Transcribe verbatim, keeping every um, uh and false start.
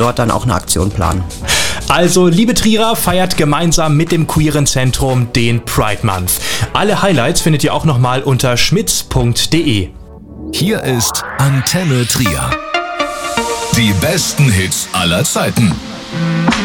dort dann auch eine Aktion planen. Also, liebe Trierer, feiert gemeinsam mit dem Queeren Zentrum den Pride Month. Alle Highlights findet ihr auch nochmal unter schmitz punkt de. Hier ist Antenne Trier. Die besten Hits aller Zeiten.